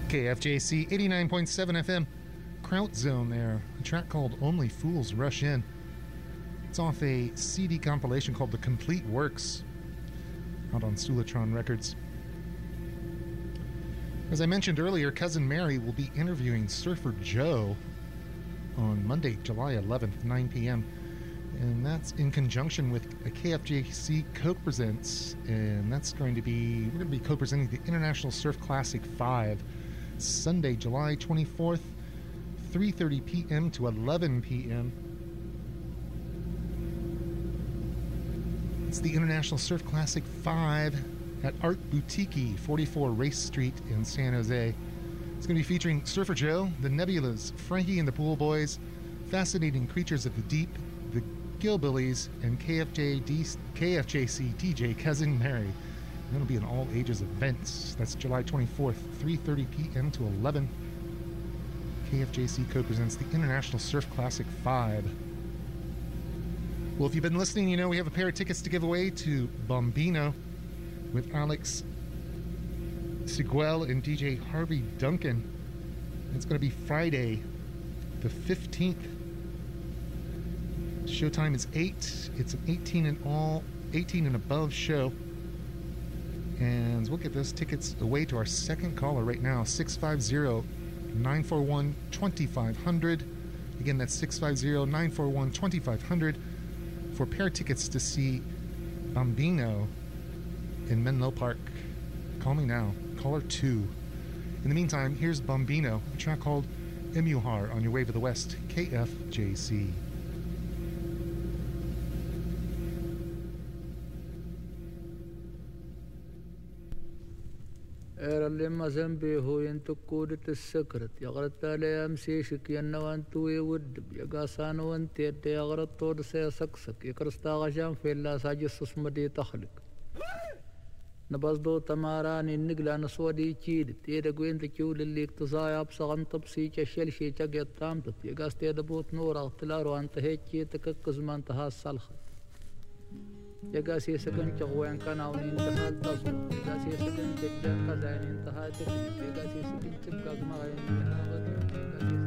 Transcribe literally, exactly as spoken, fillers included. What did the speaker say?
K F J C eighty-nine point seven F M, Kraut Zone there, a track called Only Fools Rush In. It's off a C D compilation called The Complete Works, out on Sulatron Records. As I mentioned earlier, Cousin Mary will be interviewing Surfer Joe on Monday, July eleventh, nine p.m., and that's in conjunction with a K F J C Coke Presents, and that's going to be, we're going to be co-presenting the International Surf Classic five, Sunday, July twenty-fourth, three thirty p.m. to eleven p.m. It's the International Surf Classic five at Art Boutique, forty-four Race Street in San Jose. It's going to be featuring Surfer Joe, the Nebulas, Frankie and the Pool Boys, Fascinating Creatures of the Deep, the Gillbillies, and K F J D, K F J C D J Cousin Mary. And it'll be an all-ages event. That's July twenty-fourth, three thirty p.m. to eleven. K F J C co-presents the International Surf Classic five. Well, if you've been listening, you know we have a pair of tickets to give away to Bombino with Alex Siguel and D J Harvey Duncan. It's going to be Friday, the fifteenth. Showtime is eight. It's an eighteen and all, eighteen and above show. And we'll get those tickets away to our second caller right now, six five zero, nine four one, two five zero zero. Again, that's six five zero, nine four one, two five zero zero for pair tickets to see Bombino in Menlo Park. Call me now. Caller two. In the meantime, here's Bombino, a track called Emuhar on your way to the West, K F J C. Era lema zambi ho yantukkud tisakrat yagrat ala amsi shikyanna wantu yewd yagasana wanti de yagrat tod se saksak yakrasta gasham filla sajis madi takhlik nabazdo tamaran innigla naswadi chid tira gwent chul اللي اقتصايا بصغن طبسي كشل شي تقيت تامت يقاستي دبوت نور اغتلار وانت هيك تككز ما انتهى الصلخه يقاسي سكن تغوين كان او انتهى التصميم يقاسي سكن تجان قزاين انتهى تكليف يقاسي سكن تبقى ما انتهى غدر